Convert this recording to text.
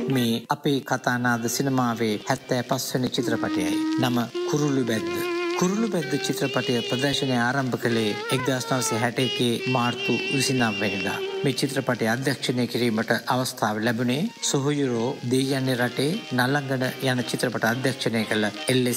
මේ අපේ කතානාද සිනමාවේ 75 වෙනි චිත්‍රපටයයි. නම කුරුළු බැද්ද. කුරුළු බැද්ද චිත්‍රපටය ප්‍රදර්ශනය ආරම්භ කළේ 1961 මාර්තු 29 වෙනිදා. මේ චිත්‍රපටය අධ්‍යක්ෂණය කිරීමට අවස්ථාව ලැබුණේ සොහොයුරෝ දෙයියන්නේ රටේ නලංගන යන චිත්‍රපට අධ්‍යක්ෂණය කළ එල්